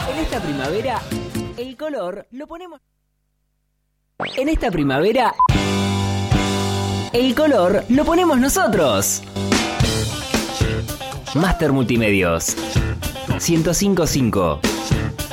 En esta primavera, el color lo ponemos... En esta primavera, el color lo ponemos nosotros. Master Multimedios 105.5